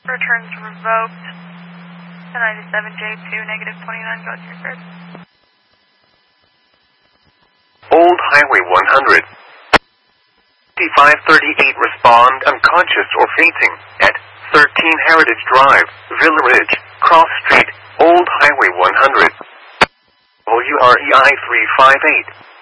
Returns revoked. 1097J2, negative 29, go to your third. Old Highway 100. 5538, respond unconscious or fainting at 13 Heritage Drive, Villa Ridge, Cross Street, Old Highway 100. WREI 358.